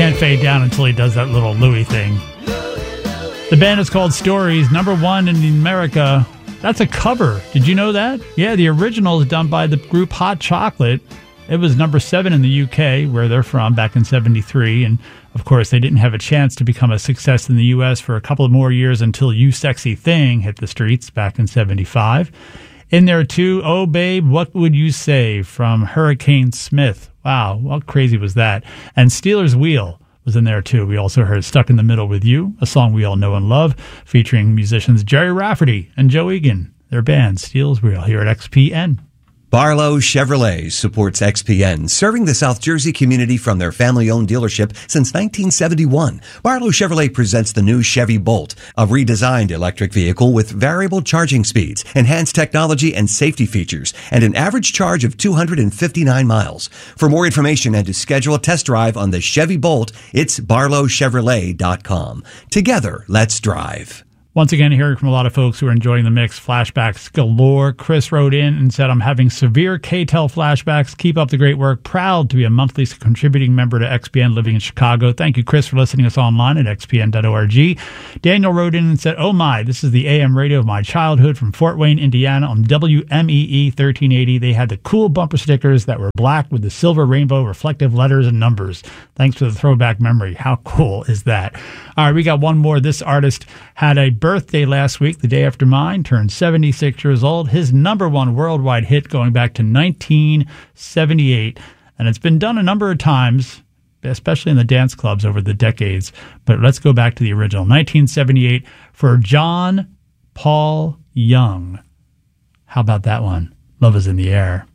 can't fade down until he does that little Louis thing. The band is called Stories, #1 in America. That's a cover. Did you know that? Yeah, the original is done by the group Hot Chocolate. It was #7 in the UK, where they're from, back in 73. And, of course, they didn't have a chance to become a success in the US for a couple of more years until You Sexy Thing hit the streets back in 75. In there, too, Oh Babe, What Would You Say from Hurricane Smith. Wow, what crazy was that? And Steelers Wheel was in there, too. We also heard Stuck in the Middle with You, a song we all know and love, featuring musicians Jerry Rafferty and Joe Egan. Their band, Steelers Wheel, here at XPN. Barlow Chevrolet supports XPN, serving the South Jersey community from their family-owned dealership since 1971. Barlow Chevrolet presents the new Chevy Bolt, a redesigned electric vehicle with variable charging speeds, enhanced technology and safety features, and an average charge of 259 miles. For more information and to schedule a test drive on the Chevy Bolt, it's barlowchevrolet.com. Together, let's drive. Once again, hearing from a lot of folks who are enjoying the mix, flashbacks galore. Chris wrote in and said, I'm having severe K-Tel flashbacks. Keep up the great work. Proud to be a monthly contributing member to XPN living in Chicago. Thank you, Chris, for listening to us online at xpn.org. Daniel wrote in and said, oh my, this is the AM radio of my childhood from Fort Wayne, Indiana on WMEE 1380. They had the cool bumper stickers that were black with the silver rainbow reflective letters and numbers. Thanks for the throwback memory. How cool is that? All right, we got one more. This artist had a birthday last week, the day after mine, turned 76 years old. His #1 worldwide hit going back to 1978. And it's been done a number of times, especially in the dance clubs over the decades. But let's go back to the original, 1978, for John Paul Young. How about that one? Love Is in the Air.